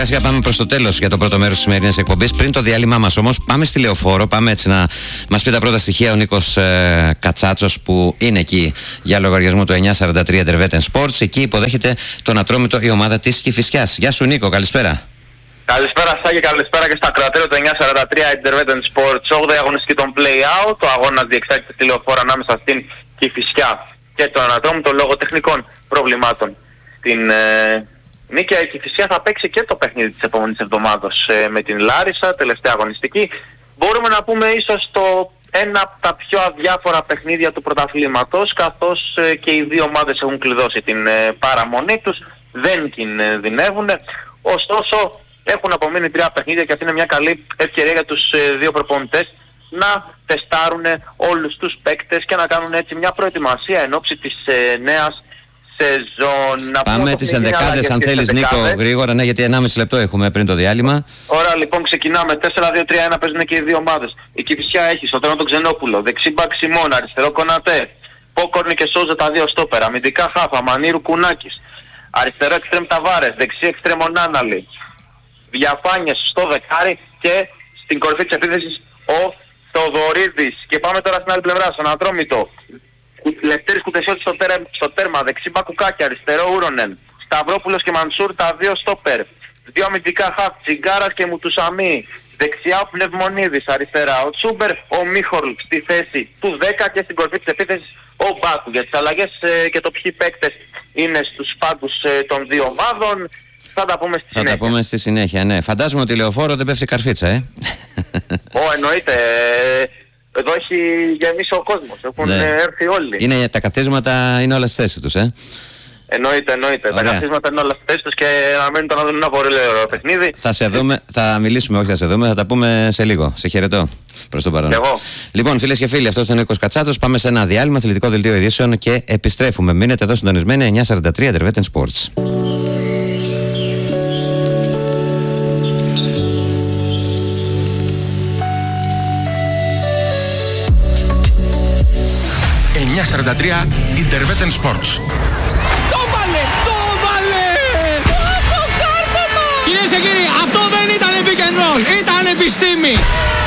Σιγά σιγά πάμε προς το τέλος για το πρώτο μέρος της σημερινής εκπομπής. Πριν το διάλειμμα μας όμως, πάμε στη Λεωφόρο. Πάμε έτσι να μας πει τα πρώτα στοιχεία ο Νίκος Κατσάτσος, που είναι εκεί για λογαριασμό του 943 Intervetten Sports. Εκεί υποδέχεται τον Ατρόμητο η ομάδα της Κηφισιάς. Γεια σου Νίκο, καλησπέρα. Καλησπέρα Σάκη, καλησπέρα και στα κρατέρια του 943 Intervetten Sports. 8η αγωνιστική των play-out. Το αγώνα διεξάγεται στη Λεωφόρο ανάμεσα στην Κηφισιά και τον Ατρόμητο λόγω τεχνικών προβλημάτων. Την Νίκαια η Κηφισιά θα παίξει και το παιχνίδι της επόμενης εβδομάδας με την Λάρισα, τελευταία αγωνιστική. Μπορούμε να πούμε ίσως ένα από τα πιο αδιάφορα παιχνίδια του πρωταθλήματος, καθώς και οι δύο ομάδες έχουν κλειδώσει την παραμονή τους, δεν κινδυνεύουν. Ωστόσο έχουν απομείνει 3 παιχνίδια και αυτή είναι μια καλή ευκαιρία για τους δύο προπονητές να τεστάρουν όλους τους παίκτες και να κάνουν έτσι μια προετοιμασία εν ώψη της νέας σεζόν. Πάμε τις ενδεκάδες αν θέλεις Νίκο, γρήγορα, ναι, γιατί 1,5 λεπτό έχουμε πριν το διάλειμμα. Ωραία, λοιπόν, ξεκινάμε. 4-2-3-1 παίζουν και οι δύο ομάδες. Η Κηφισιά έχει στο τρένο τον Ξενόπουλο, δεξί μπακ Σιμών, αριστερό Κονατέ, Πόκορνη και Σόζα τα δύο στόπερα, αμυντικά Χάφα, Μανίρου Κουνάκης, αριστερό εξτρέμ Ταβάρες, δεξί εξτρέμ Νάναλη, διαφάνειες στο δεκάρι και στην κορυφή της επίθεσης ο Θοδωρίδης. Και πάμε τώρα στην άλλη πλευρά, στον Ατρόμητο. Λευτέρης Κουτεσιώτης στο τέρμα, δεξί Μπακουκάκη, αριστερό Ούρονεν, Σταυρόπουλος και Μανσούρ τα δύο στόπερ, δύο αμυντικά χαφ, Τσιγκάρας και Μουτουσαμί, δεξιά ο Πνευμονίδης, αριστερά ο Τσούμπερ, ο Μίχορλ στη θέση του 10 και στην κορυφή της επίθεσης ο Μπάκου. Για τις αλλαγές και το ποιοι παίκτες είναι στους πάγκους των δύο ομάδων θα τα πούμε στη συνέχεια. Θα τα πούμε στη συνέχεια, ναι. Φαντάζομαι ότι η Λεωφόρο δεν πέφτει καρφίτσα, εννοείται. Εδώ έχει γεμίσει ο κόσμος, έχουν έρθει όλοι. Τα καθίσματα είναι όλα στη θέση τους, Εννοείται. Τα καθίσματα είναι όλα στη θέση τους και αναμένουν να δουν ένα πολύ ωραίο παιχνίδι. Θα μιλήσουμε, όχι θα σε δούμε, θα τα πούμε σε λίγο. Σε χαιρετώ προς τον παρόν. Λοιπόν, φίλες και φίλοι, αυτός είναι ο Νίκος Κατσάτσος. Πάμε σε ένα διάλειμμα, αθλητικό δελτίο ειδήσεων και επιστρέφουμε. Μείνετε εδώ συντονισμένοι, 943 Intervetten Sports. Intervetten Sports. Το βάλε! Κάρφωμα! Κυρίες και κύριοι, αυτό δεν ήταν pick and roll, ήταν επιστήμη.